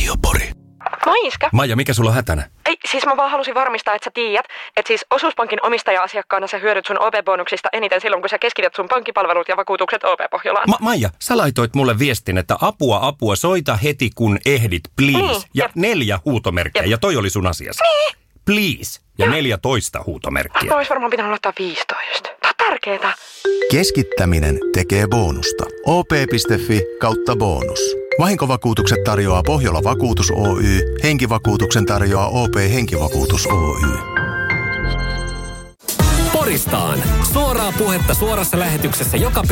Radiopori. Moi Iska. Maija, mikä sulla on hätänä? Ei, siis mä vaan halusin varmistaa, että sä tiedät, että siis Osuuspankin omistaja-asiakkaana sä hyödyt sun OP-bonuksista eniten silloin, kun sä keskität sun pankkipalvelut ja vakuutukset OP-Pohjolaan. Maija, sä laitoit mulle viestin, että apua, soita heti kun ehdit, please. Niin, ja 4 huutomerkkiä, ja toi oli sun asiasi. Niin. Please. Ja 14 huutomerkkiä. Ois varmaan pitänyt laittaa 15. Tää on tärkeetä. Keskittäminen tekee bonusta. op.fi/bonus. Vahinkovakuutukset tarjoaa Pohjola Vakuutus Oy. Henkivakuutuksen tarjoaa OP Henkivakuutus Oy. Poristaan. Suoraa puhetta suorassa lähetyksessä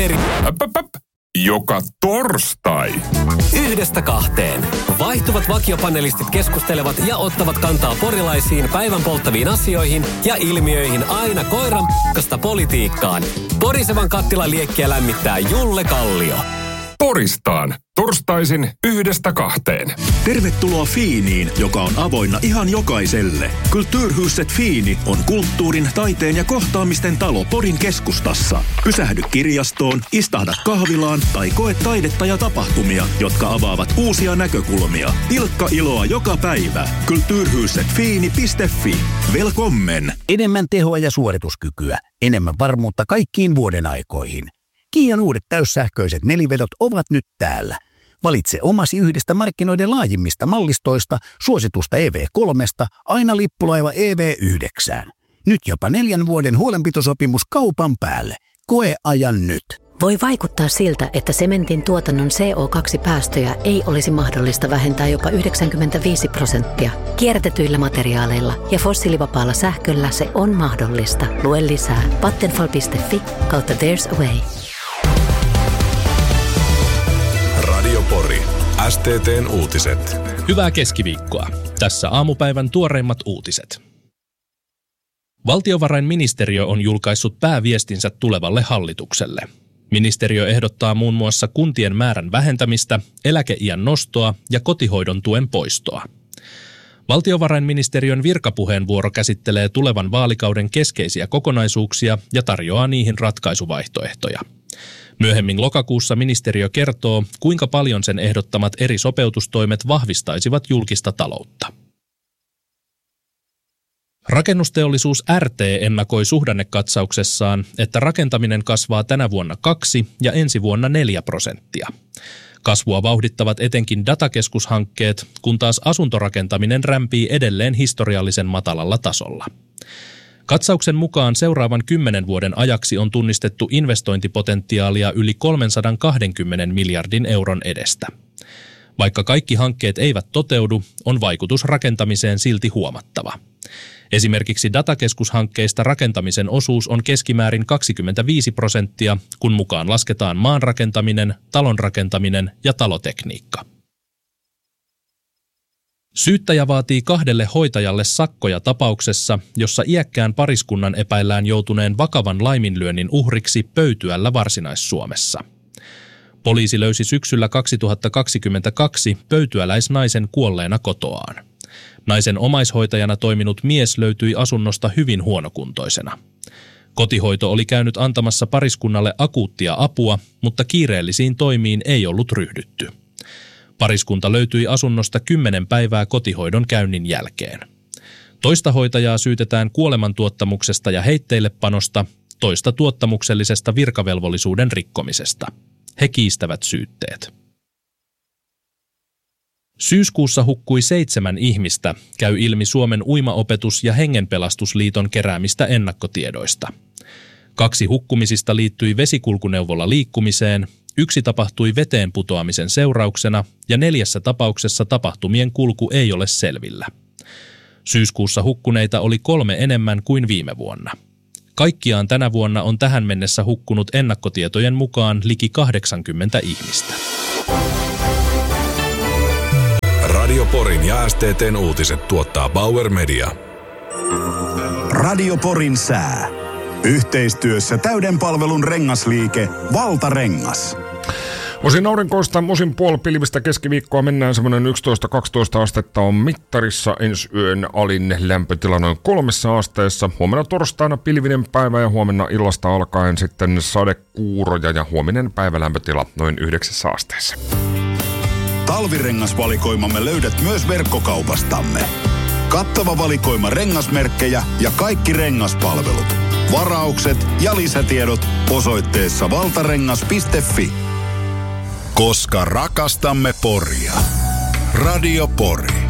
joka torstai. 1-2. Vaihtuvat vakiopanelistit keskustelevat ja ottavat kantaa porilaisiin päivän polttaviin asioihin ja ilmiöihin aina koiran p***sta politiikkaan. Porisevan kattilan liekkiä lämmittää Julle Kallio. Poristaan. Torstaisin 1-2. Tervetuloa Fiiniin, joka on avoinna ihan jokaiselle. Kulturhuset Fiini on kulttuurin, taiteen ja kohtaamisten talo Porin keskustassa. Pysähdy kirjastoon, istahda kahvilaan tai koe taidetta ja tapahtumia, jotka avaavat uusia näkökulmia. Pilkka iloa joka päivä. Kulturhusetfiini.fi. Velkommen! Enemmän tehoa ja suorituskykyä. Enemmän varmuutta kaikkiin vuoden aikoihin. Kiian uudet täyssähköiset nelivedot ovat nyt täällä. Valitse omasi yhdestä markkinoiden laajimmista mallistoista, suositusta EV3, aina lippulaiva EV9. Nyt jopa 4 vuoden huolenpitosopimus kaupan päälle. Koe ajan nyt. Voi vaikuttaa siltä, että sementin tuotannon CO2-päästöjä ei olisi mahdollista vähentää jopa 95%. Kierrätetyillä materiaaleilla ja fossiilivapaalla sähköllä se on mahdollista. Lue lisää vattenfall.fi/there's a way. Radiopori. STT:n uutiset. Hyvää keskiviikkoa. Tässä aamupäivän tuoreimmat uutiset. Valtiovarainministeriö on julkaissut pääviestinsä tulevalle hallitukselle. Ministeriö ehdottaa muun muassa kuntien määrän vähentämistä, eläkeiän nostoa ja kotihoidon tuen poistoa. Valtiovarainministeriön virkapuheenvuoro käsittelee tulevan vaalikauden keskeisiä kokonaisuuksia ja tarjoaa niihin ratkaisuvaihtoehtoja. Myöhemmin lokakuussa ministeriö kertoo, kuinka paljon sen ehdottamat eri sopeutustoimet vahvistaisivat julkista taloutta. Rakennusteollisuus RT ennakoi suhdannekatsauksessaan, että rakentaminen kasvaa tänä vuonna 2% ja ensi vuonna 4%. Kasvua vauhdittavat etenkin datakeskushankkeet, kun taas asuntorakentaminen rämpii edelleen historiallisen matalalla tasolla. Katsauksen mukaan seuraavan 10 vuoden ajaksi on tunnistettu investointipotentiaalia yli 320 miljardin euron edestä. Vaikka kaikki hankkeet eivät toteudu, on vaikutus rakentamiseen silti huomattava. Esimerkiksi datakeskushankkeista rakentamisen osuus on keskimäärin 25%, kun mukaan lasketaan maanrakentaminen, talonrakentaminen ja talotekniikka. Syyttäjä vaatii 2 hoitajalle sakkoja tapauksessa, jossa iäkkään pariskunnan epäillään joutuneen vakavan laiminlyönnin uhriksi Pöytyällä Varsinais-Suomessa. Poliisi löysi syksyllä 2022 pöytyäläisnaisen kuolleena kotoaan. Naisen omaishoitajana toiminut mies löytyi asunnosta hyvin huonokuntoisena. Kotihoito oli käynyt antamassa pariskunnalle akuuttia apua, mutta kiireellisiin toimiin ei ollut ryhdytty. Pariskunta löytyi asunnosta 10 päivää kotihoidon käynnin jälkeen. Toista hoitajaa syytetään kuolemantuottamuksesta ja heitteillepanosta, toista tuottamuksellisesta virkavelvollisuuden rikkomisesta. He kiistävät syytteet. Syyskuussa hukkui 7 ihmistä, käy ilmi Suomen uimaopetus- ja hengenpelastusliiton keräämistä ennakkotiedoista. 2 hukkumisista liittyi vesikulkuneuvolla liikkumiseen, 1 tapahtui veteen putoamisen seurauksena ja 4 tapauksessa tapahtumien kulku ei ole selvillä. Syyskuussa hukkuneita oli 3 enemmän kuin viime vuonna. Kaikkiaan tänä vuonna on tähän mennessä hukkunut ennakkotietojen mukaan liki 80 ihmistä. Radioporin ja STT:n uutiset tuottaa Bauer Media. Radioporin sää. Yhteistyössä täyden palvelun rengasliike Valtarengas. Osin aurinkoista, osin puolipilvistä keskiviikkoa mennään semmoinen 11-12 astetta on mittarissa. Ensi yön alin lämpötila noin 3 asteessa. Huomenna torstaina pilvinen päivä ja huomenna illasta alkaen sitten sadekuuroja ja huominen päivälämpötila noin 9 asteessa. Talvirengasvalikoimamme löydät myös verkkokaupastamme. Kattava valikoima rengasmerkkejä ja kaikki rengaspalvelut. Varaukset ja lisätiedot osoitteessa valtarengas.fi. Koska rakastamme Poria. Radio Pori.